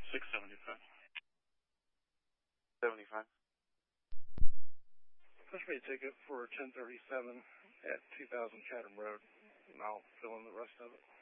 675. 75. Push me a ticket for 1037 at 2000 Chatham Road, and I'll fill in the rest of it.